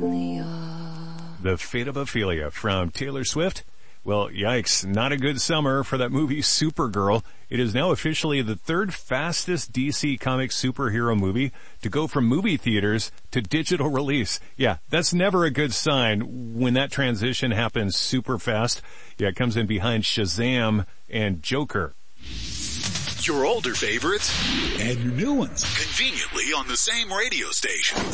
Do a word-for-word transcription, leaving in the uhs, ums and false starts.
The Fate of Ophelia from Taylor Swift. Well, yikes, not a good summer for that movie Supergirl. It is now officially the third fastest D C Comics superhero movie to go from movie theaters to digital release. Yeah, that's never a good sign when that transition happens super fast. Yeah, it comes in behind Shazam and Joker. Your older favorites and your new ones conveniently on the same radio station.